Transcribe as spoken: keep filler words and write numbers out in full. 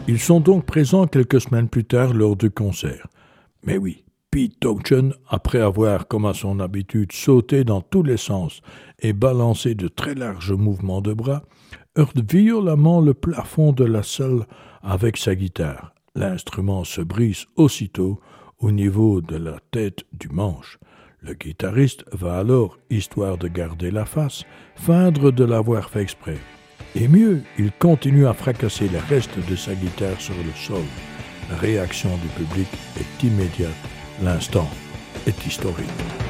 Ils sont donc présents quelques semaines plus tard lors du concert. Mais oui, Pete Townshend, après avoir, comme à son habitude, sauté dans tous les sens et balancé de très larges mouvements de bras, heurte violemment le plafond de la salle avec sa guitare. L'instrument se brise aussitôt au niveau de la tête du manche. Le guitariste va alors, histoire de garder la face, feindre de l'avoir fait exprès. Et mieux, il continue à fracasser les restes de sa guitare sur le sol. La réaction du public est immédiate. L'instant est historique.